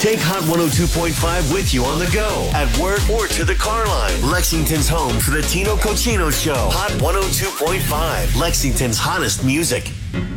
Take Hot 102.5 with you on the go, at work, or to the car line. Lexington's home for the Tino Cochino Show. Hot 102.5, Lexington's hottest music.